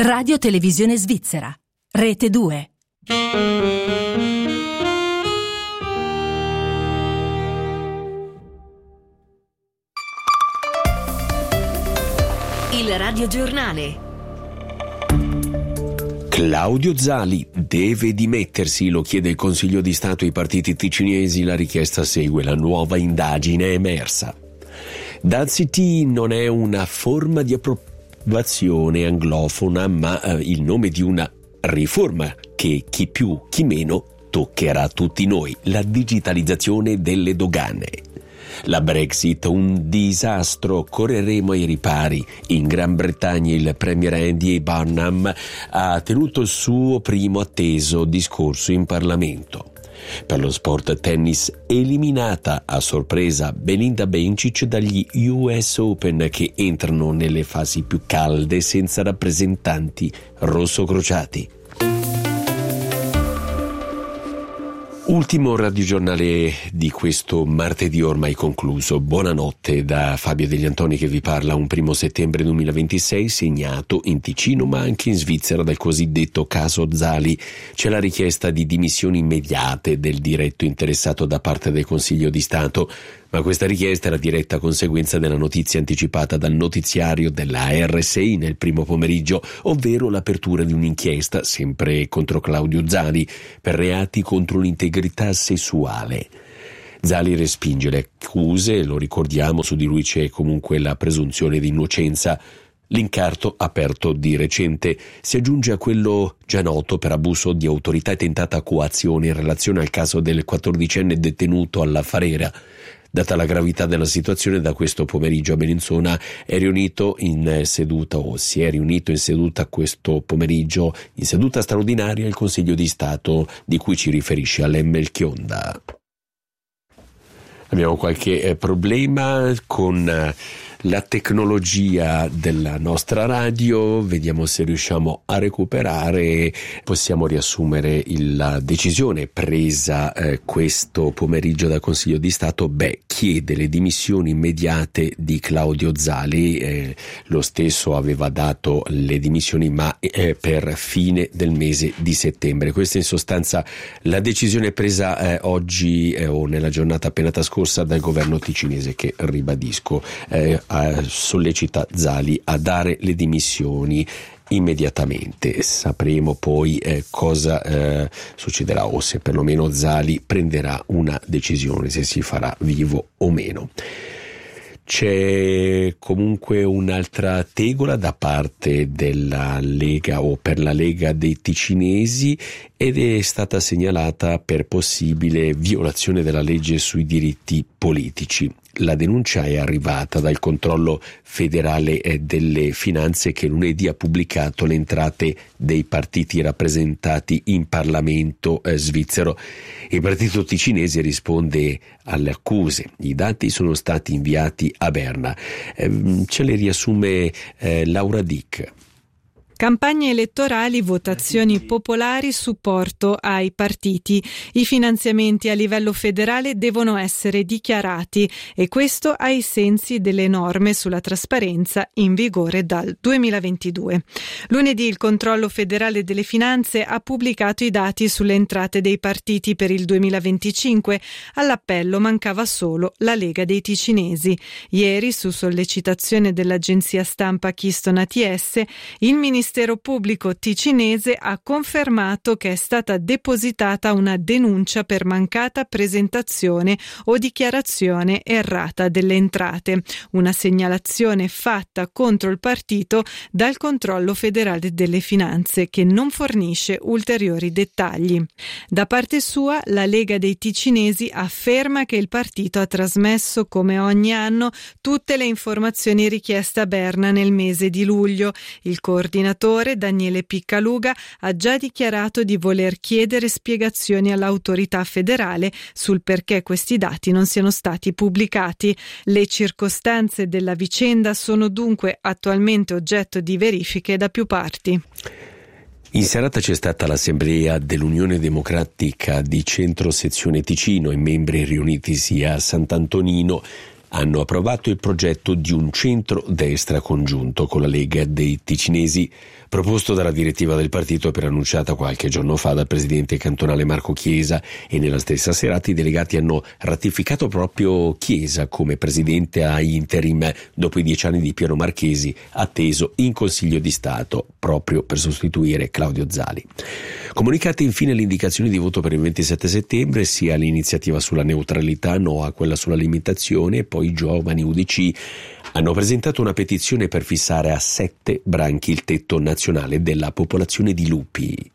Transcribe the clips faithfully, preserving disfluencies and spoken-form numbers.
Radio Televisione Svizzera, Rete due. Il radiogiornale. Claudio Zali deve dimettersi, lo chiede il Consiglio di Stato ai partiti ticinesi, la richiesta segue la nuova indagine emersa. Dazzi T non è una forma di approvazione anglofona, ma eh, il nome di una riforma che chi più chi meno toccherà a tutti noi, la digitalizzazione delle dogane. La Brexit, un disastro, correremo ai ripari. In Gran Bretagna il premier Andy Burnham ha tenuto il suo primo atteso discorso in Parlamento. Per lo sport tennis, eliminata a sorpresa Belinda Bencic dagli U S Open, che entrano nelle fasi più calde senza rappresentanti rossocrociati. Ultimo radiogiornale di questo martedì ormai concluso. Buonanotte da Fabio Degli Antoni che vi parla. Un primo settembre duemilaventisei segnato in Ticino ma anche in Svizzera dal cosiddetto caso Zali. C'è la richiesta di dimissioni immediate del diretto interessato da parte del Consiglio di Stato, ma questa richiesta era diretta conseguenza della notizia anticipata dal notiziario della R S I nel primo pomeriggio, ovvero l'apertura di un'inchiesta, sempre contro Claudio Zali, per reati contro l'integrità sessuale. Zali respinge le accuse, lo ricordiamo, su di lui c'è comunque la presunzione di innocenza. L'incarto, aperto di recente, si aggiunge a quello già noto per abuso di autorità e tentata coazione in relazione al caso del quattordicenne detenuto alla Farera. Data la gravità della situazione, da questo pomeriggio a Bellinzona è riunito in seduta o si è riunito in seduta questo pomeriggio in seduta straordinaria il Consiglio di Stato, di cui ci riferisce Alem Chionda. Abbiamo qualche eh, problema con eh, la tecnologia della nostra radio, vediamo se riusciamo a recuperare. Possiamo riassumere il, la decisione presa eh, questo pomeriggio dal Consiglio di Stato. Beh, chiede le dimissioni immediate di Claudio Zali, eh, lo stesso aveva dato le dimissioni ma eh, per fine del mese di settembre. Questa in sostanza la decisione presa eh, oggi eh, o nella giornata appena trascorsa dal governo ticinese, che ribadisco eh, sollecita Zali a dare le dimissioni immediatamente. Sapremo poi eh, cosa eh, succederà o se perlomeno Zali prenderà una decisione, se si farà vivo o meno. C'è comunque un'altra tegola da parte della Lega o per la Lega dei Ticinesi ed è stata segnalata per possibile violazione della legge sui diritti politici. La denuncia è arrivata dal controllo federale delle finanze, che lunedì ha pubblicato le entrate dei partiti rappresentati in Parlamento eh, svizzero. Il partito ticinese risponde alle accuse. I dati sono stati inviati a Berna. Eh, ce le riassume eh, Laura Dick. Campagne elettorali, votazioni popolari, supporto ai partiti. I finanziamenti a livello federale devono essere dichiarati, e questo ai sensi delle norme sulla trasparenza in vigore dal duemilaventidue. Lunedì il controllo federale delle finanze ha pubblicato i dati sulle entrate dei partiti per il duemilaventicinque. All'appello mancava solo la Lega dei Ticinesi. Ieri, su sollecitazione dell'agenzia stampa Keystone A T S, il Ministero Il Ministero Pubblico ticinese ha confermato che è stata depositata una denuncia per mancata presentazione o dichiarazione errata delle entrate, una segnalazione fatta contro il partito dal Controllo Federale delle Finanze, che non fornisce ulteriori dettagli. Da parte sua, la Lega dei Ticinesi afferma che il partito ha trasmesso, come ogni anno, tutte le informazioni richieste a Berna nel mese di luglio. Il coordinatore Daniele Piccaluga ha già dichiarato di voler chiedere spiegazioni all'autorità federale sul perché questi dati non siano stati pubblicati. Le circostanze della vicenda sono dunque attualmente oggetto di verifiche da più parti. In serata c'è stata l'assemblea dell'Unione Democratica di Centro Sezione Ticino e membri riunitisi a Sant'Antonino. hanno approvato il progetto di un centro-destra congiunto con la Lega dei Ticinesi, proposto dalla direttiva del partito e preannunciata qualche giorno fa dal presidente cantonale Marco Chiesa, e nella stessa serata i delegati hanno ratificato proprio Chiesa come presidente a interim dopo i dieci anni di Piero Marchesi, atteso in Consiglio di Stato proprio per sostituire Claudio Zali. Comunicate infine le indicazioni di voto per il ventisette settembre, sia l'iniziativa sulla neutralità, no a quella sull'alimentazione, e poi i giovani U D C hanno presentato una petizione per fissare a sette branchi il tetto nazionale della popolazione di lupi.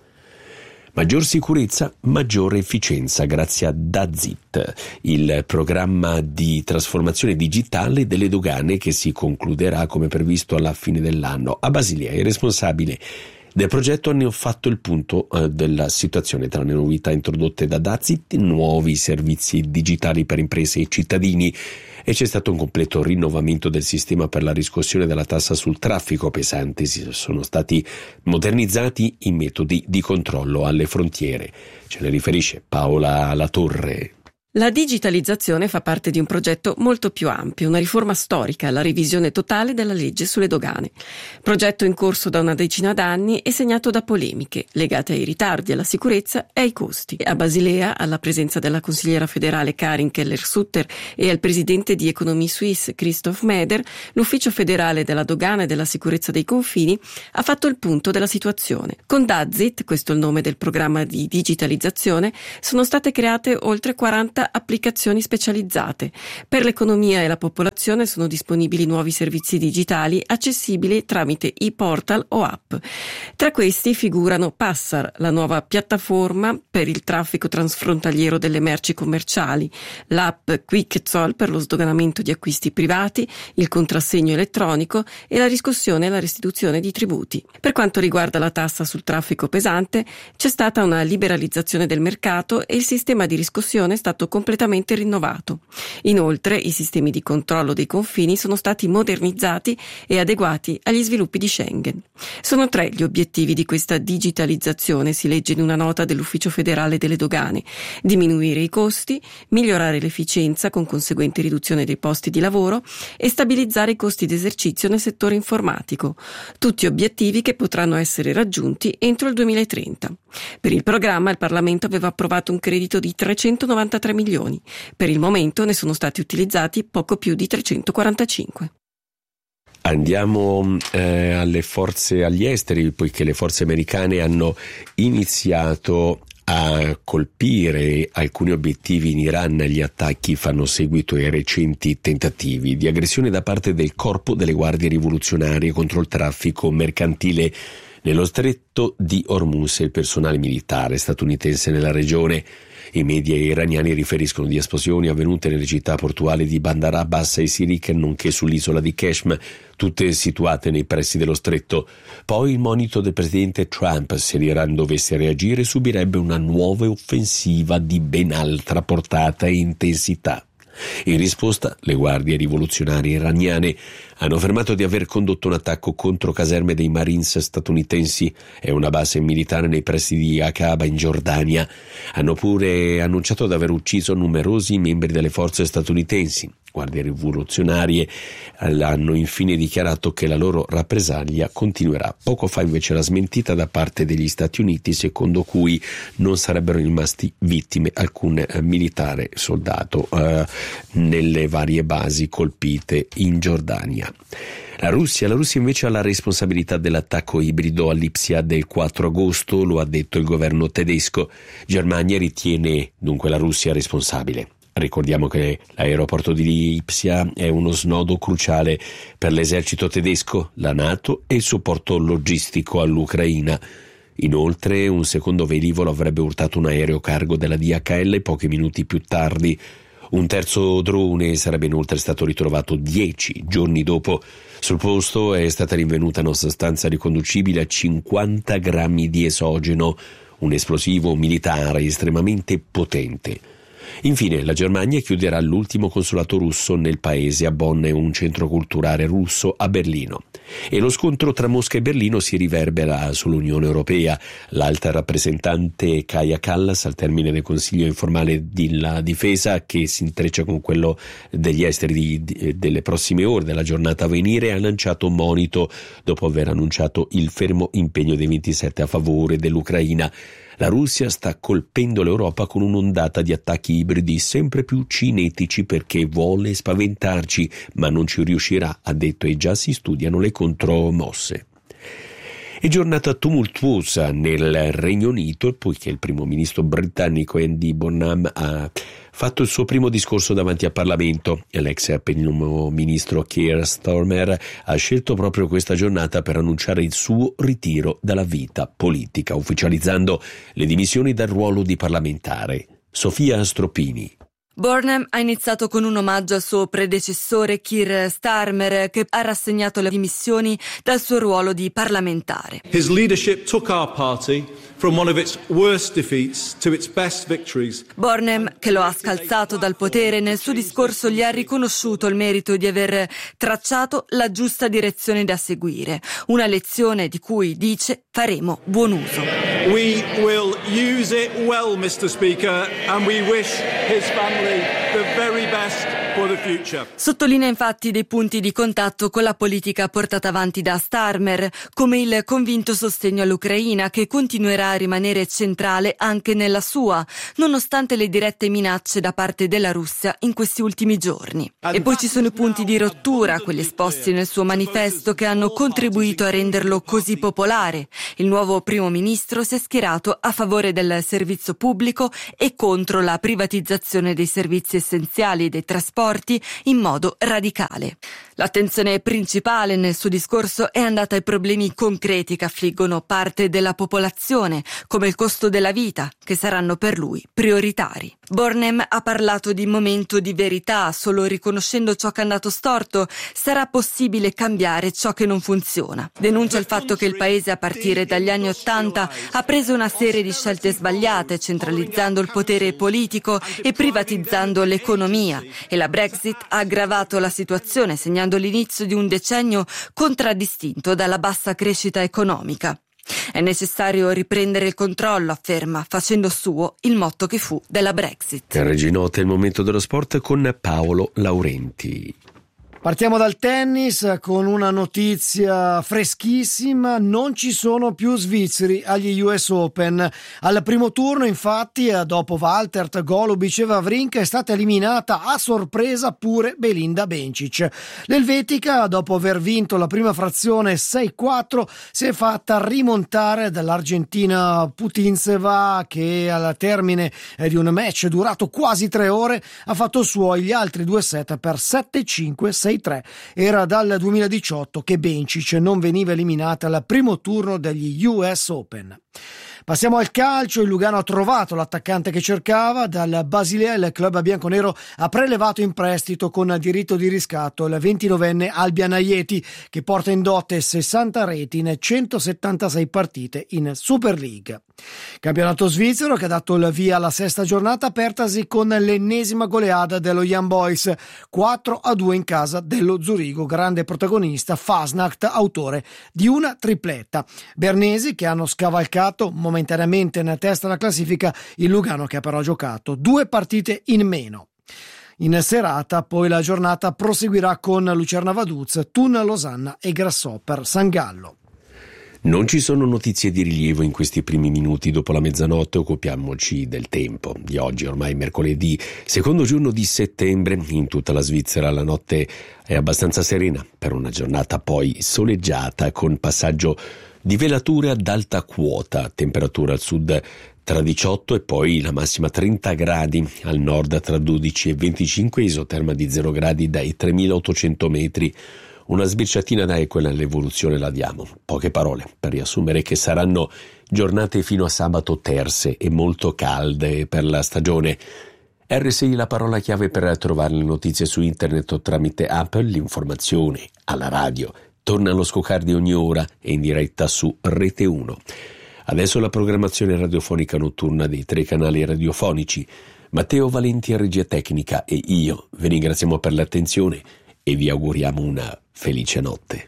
Maggior sicurezza, maggiore efficienza grazie a DAZIT, il programma di trasformazione digitale delle dogane che si concluderà come previsto alla fine dell'anno. A Basilea i responsabili del progetto hanno fatto il punto eh, della situazione tra le novità introdotte da DAZIT, nuovi servizi digitali per imprese e cittadini, e c'è stato un completo rinnovamento del sistema per la riscossione della tassa sul traffico pesante. Sono stati modernizzati i metodi di controllo alle frontiere. Ce ne riferisce Paola Latorre. La digitalizzazione fa parte di un progetto molto più ampio, una riforma storica, la revisione totale della legge sulle dogane. Progetto in corso da una decina d'anni e segnato da polemiche legate ai ritardi, alla sicurezza e ai costi. A Basilea, alla presenza della consigliera federale Karin Keller-Sutter e al presidente di Economie Suisse Christoph Meder, l'Ufficio federale della dogana e della sicurezza dei confini ha fatto il punto della situazione. Con DAZIT, questo è il nome del programma di digitalizzazione, sono state create oltre quaranta applicazioni specializzate. Per l'economia e la popolazione sono disponibili nuovi servizi digitali accessibili tramite e-portal o app. Tra questi figurano Passar, la nuova piattaforma per il traffico transfrontaliero delle merci commerciali, l'app QuickZoll per lo sdoganamento di acquisti privati, il contrassegno elettronico e la riscossione e la restituzione di tributi. Per quanto riguarda la tassa sul traffico pesante, c'è stata una liberalizzazione del mercato e il sistema di riscossione è stato completamente rinnovato. Inoltre, i sistemi di controllo dei confini sono stati modernizzati e adeguati agli sviluppi di Schengen. Sono tre gli obiettivi di questa digitalizzazione, si legge in una nota dell'Ufficio federale delle dogane: diminuire i costi, migliorare l'efficienza con conseguente riduzione dei posti di lavoro e stabilizzare i costi d'esercizio nel settore informatico. Tutti obiettivi che potranno essere raggiunti entro il duemilatrenta. Per il programma il Parlamento aveva approvato un credito di trecentonovantatré milioni. Per il momento ne sono stati utilizzati poco più di trecentoquarantacinque. Andiamo eh, alle forze agli esteri, poiché le forze americane hanno iniziato a colpire alcuni obiettivi in Iran. Gli attacchi fanno seguito ai recenti tentativi di aggressione da parte del Corpo delle Guardie Rivoluzionarie contro il traffico mercantile nello stretto di Hormuz e il personale militare statunitense nella regione. I media iraniani riferiscono di esplosioni avvenute nelle città portuali di Bandar Abbas e Sirik, nonché sull'isola di Keshm, tutte situate nei pressi dello stretto. Poi il monito del presidente Trump: se l'Iran dovesse reagire subirebbe una nuova offensiva di ben altra portata e intensità. In risposta, le guardie rivoluzionarie iraniane hanno affermato di aver condotto un attacco contro caserme dei Marines statunitensi e una base militare nei pressi di Aqaba in Giordania. Hanno pure annunciato di aver ucciso numerosi membri delle forze statunitensi. Guardie rivoluzionarie hanno infine dichiarato che la loro rappresaglia continuerà. Poco fa invece la smentita da parte degli Stati Uniti, secondo cui non sarebbero rimasti vittime alcun eh, militare soldato eh, nelle varie basi colpite in Giordania. La Russia, la Russia invece ha la responsabilità dell'attacco ibrido a Lipsia del quattro agosto, lo ha detto il governo tedesco. Germania ritiene dunque la Russia responsabile. Ricordiamo che l'aeroporto di Lipsia è uno snodo cruciale per l'esercito tedesco, la NATO e il supporto logistico all'Ucraina. Inoltre, un secondo velivolo avrebbe urtato un aereo cargo della D H L pochi minuti più tardi. Un terzo drone sarebbe inoltre stato ritrovato dieci giorni dopo. Sul posto è stata rinvenuta una sostanza riconducibile a cinquanta grammi di esogeno, un esplosivo militare estremamente potente. Infine, la Germania chiuderà l'ultimo consolato russo nel paese a Bonn e un centro culturale russo a Berlino. E lo scontro tra Mosca e Berlino si riverbera sull'Unione Europea. L'alta rappresentante Kaja Kallas, al termine del Consiglio informale della difesa, che si intreccia con quello degli esteri di, di, delle prossime ore della giornata a venire, ha lanciato un monito dopo aver annunciato il fermo impegno dei ventisette a favore dell'Ucraina. La Russia sta colpendo l'Europa con un'ondata di attacchi ibridi sempre più cinetici perché vuole spaventarci, ma non ci riuscirà, ha detto, e già si studiano le contromosse. È giornata tumultuosa nel Regno Unito, poiché il primo ministro britannico Andy Burnham ha fatto il suo primo discorso davanti al Parlamento e l'ex primo ministro Keir Starmer ha scelto proprio questa giornata per annunciare il suo ritiro dalla vita politica, ufficializzando le dimissioni dal ruolo di parlamentare. Sofia Stropini. Burnham ha iniziato con un omaggio al suo predecessore Keir Starmer, che ha rassegnato le dimissioni dal suo ruolo di parlamentare. His leadership took our party from one of its worst defeats to its best victories. Burnham, che lo ha scalzato dal potere, nel suo discorso gli ha riconosciuto il merito di aver tracciato la giusta direzione da seguire, una lezione di cui, dice, faremo buon uso. We will use it well, mister Speaker, and we wish his family the very best for the future. Sottolinea infatti dei punti di contatto con la politica portata avanti da Starmer, come il convinto sostegno all'Ucraina, che continuerà a rimanere centrale anche nella sua, nonostante le dirette minacce da parte della Russia in questi ultimi giorni. E poi ci sono i punti di rottura, quelli esposti nel suo manifesto, che hanno contribuito a renderlo così popolare. Il nuovo primo ministro si è schierato a favore del servizio pubblico e contro la privatizzazione dei servizi essenziali e dei trasporti in modo radicale. L'attenzione principale nel suo discorso è andata ai problemi concreti che affliggono parte della popolazione, come il costo della vita, che saranno per lui prioritari. Burnham ha parlato di momento di verità. Solo riconoscendo ciò che è andato storto sarà possibile cambiare ciò che non funziona. Denuncia il fatto che il paese a partire dagli anni Ottanta ha preso una serie di scelte sbagliate, centralizzando il potere politico e privatizzando l'economia, e la Brexit ha aggravato la situazione, segnando l'inizio di un decennio contraddistinto dalla bassa crescita economica. È necessario riprendere il controllo, afferma, facendo suo il motto che fu della Brexit. Reginote, il momento dello sport con Paolo Laurenti. Partiamo dal tennis con una notizia freschissima: non ci sono più svizzeri agli U S Open. Al primo turno, infatti, dopo Valtert, Golubic e Wawrinka, è stata eliminata a sorpresa pure Belinda Bencic. L'elvetica, dopo aver vinto la prima frazione sei quattro, si è fatta rimontare dall'argentina Putintseva, che al termine di un match durato quasi tre ore ha fatto suoi gli altri due set per sette cinque sei tre. Era dal duemiladiciotto che Bencic non veniva eliminata al primo turno degli U S Open. Passiamo al calcio. Il Lugano ha trovato l'attaccante che cercava. Dal Basilea il club bianconero ha prelevato in prestito con diritto di riscatto il ventinovenne Albian Ayeti, che porta in dote sessanta reti in centosettantasei partite in Super League. Campionato svizzero che ha dato il via alla sesta giornata, apertasi con l'ennesima goleada dello Young Boys, quattro a due in casa dello Zurigo. Grande protagonista Fasnacht, autore di una tripletta. Bernesi che hanno scavalcato momentaneamente in testa alla classifica il Lugano, che ha però giocato due partite in meno. In serata poi la giornata proseguirà con Lucerna Vaduz, Thun Losanna e Grasshopper San Gallo. Non ci sono notizie di rilievo in questi primi minuti dopo la mezzanotte. Occupiamoci del tempo di oggi, ormai mercoledì, secondo giorno di settembre. In tutta la Svizzera la notte è abbastanza serena per una giornata poi soleggiata, con passaggio di velature ad alta quota, temperatura al sud tra diciotto e poi la massima trenta gradi, al nord tra dodici e venticinque, isoterma di zero gradi dai tremilaottocento metri. Una sbirciatina da quella all'evoluzione la diamo. Poche parole per riassumere che saranno giornate fino a sabato terse e molto calde per la stagione. R S I la parola chiave per trovare le notizie su internet o tramite app. L'informazione alla radio torna allo Scocar di ogni ora e in diretta su Rete uno. Adesso la programmazione radiofonica notturna dei tre canali radiofonici. Matteo Valenti a regia tecnica e io vi ringraziamo per l'attenzione e vi auguriamo una felice notte.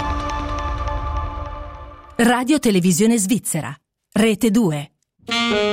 Radio Televisione Svizzera, Rete due.